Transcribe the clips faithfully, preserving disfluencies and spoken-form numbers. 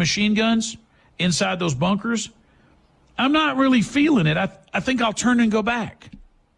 machine guns inside those bunkers, I'm not really feeling it. I, I think I'll turn and go back.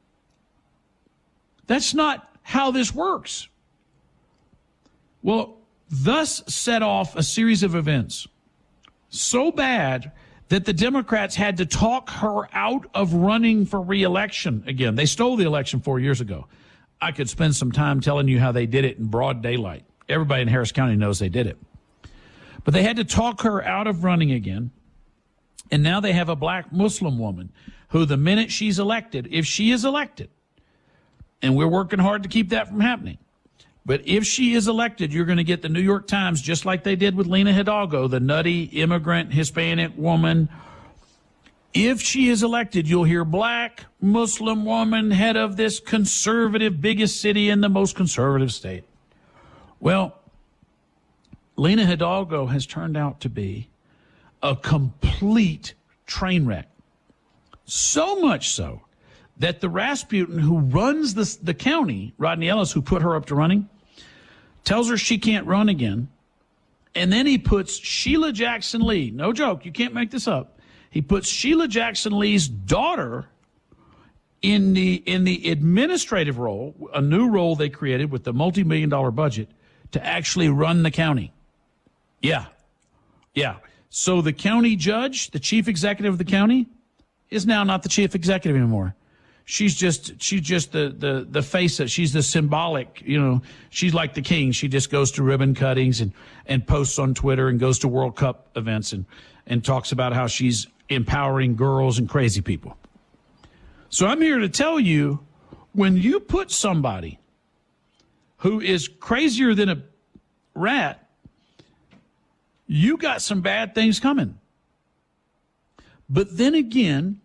That's not how this works. Well, thus set off a series of events so bad that the Democrats had to talk her out of running for re-election again. They stole the election four years ago. I could spend some time telling you how they did it in broad daylight. Everybody in Harris County knows they did it. But they had to talk her out of running again. And now they have a black Muslim woman who, the minute she's elected, if she is elected, and we're working hard to keep that from happening, but if she is elected, you're going to get the New York Times, just like they did with Lena Hidalgo, the nutty immigrant Hispanic woman. If she is elected, you'll hear black Muslim woman, head of this conservative, biggest city in the most conservative state. Well, Lena Hidalgo has turned out to be a complete train wreck. So much so that the Rasputin who runs the, the county, Rodney Ellis, who put her up to running, tells her she can't run again. And then he puts Sheila Jackson Lee, no joke, you can't make this up. He puts Sheila Jackson Lee's daughter in the in the administrative role, a new role they created with the multi-million dollar budget to actually run the county. Yeah, yeah. So the county judge, the chief executive of the county, is now not the chief executive anymore. She's just she's just the, the, the face of, she's the symbolic, you know, she's like the king. She just goes to ribbon cuttings and, and posts on Twitter and goes to World Cup events and, and talks about how she's empowering girls and crazy people. So I'm here to tell you, when you put somebody who is crazier than a rat, you got some bad things coming. But then again,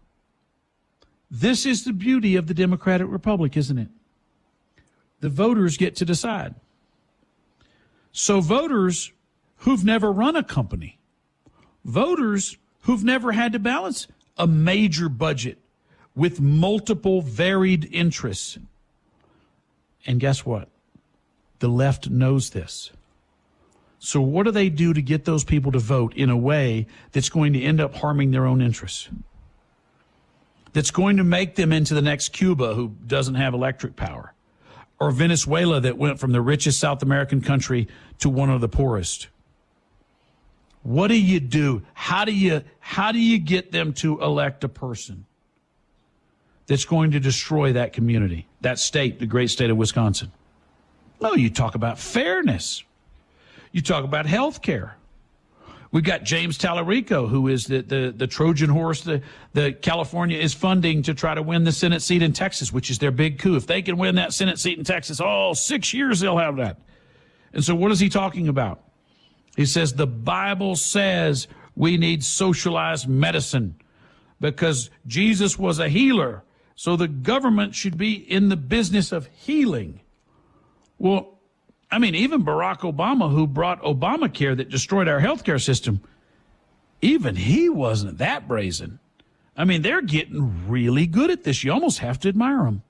this is the beauty of the Democratic Republic, isn't it? The voters get to decide. So voters who've never run a company, voters who've never had to balance a major budget with multiple varied interests. And guess what? The left knows this. So what do they do to get those people to vote in a way that's going to end up harming their own interests? That's going to make them into the next Cuba who doesn't have electric power, or Venezuela that went from the richest South American country to one of the poorest. What do you do? How do you, how do you get them to elect a person that's going to destroy that community, that state, the great state of Wisconsin? No, you talk about fairness. You talk about health care. We've got James Tallarico, who is the, the, the Trojan horse that the California is funding to try to win the Senate seat in Texas, which is their big coup. If they can win that Senate seat in Texas, oh, six years they'll have that. And so what is he talking about? He says the Bible says we need socialized medicine because Jesus was a healer, so the government should be in the business of healing. Well, I mean, even Barack Obama, who brought Obamacare that destroyed our healthcare system, even he wasn't that brazen. I mean, they're getting really good at this. You almost have to admire them.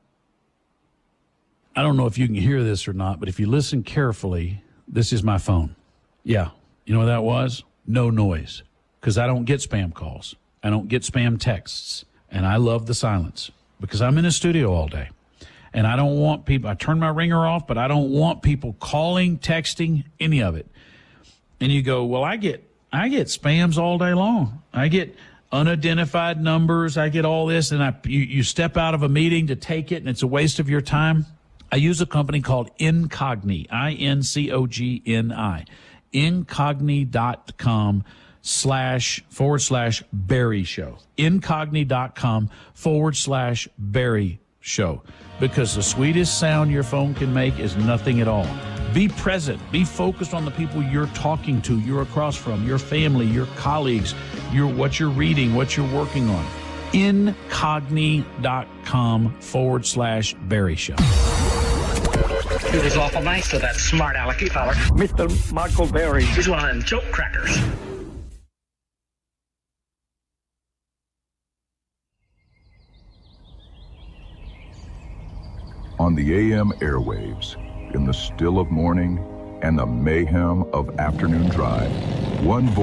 I don't know if you can hear this or not, but if you listen carefully, this is my phone. Yeah. You know what that was? No noise. Because I don't get spam calls. I don't get spam texts. And I love the silence because I'm in a studio all day. And I don't want people, I turn my ringer off, but I don't want people calling, texting, any of it. And you go, well, I get, I get spams all day long. I get unidentified numbers. I get all this. And I, you, you step out of a meeting to take it and it's a waste of your time. I use a company called Incogni, I N C O G N I, incogni.com slash forward slash Barry Show, incogni.com forward slash Barry Show. Because the sweetest sound your phone can make is nothing at all. Be present. Be focused on the people you're talking to, you're across from, your family, your colleagues, your what you're reading, what you're working on. Incogni.com forward slash Barry Show. It was awful nice to that smart alecky feller. Mister Michael Berry. He's one of them joke crackers. On the A M airwaves, in the still of morning and the mayhem of afternoon drive, one voice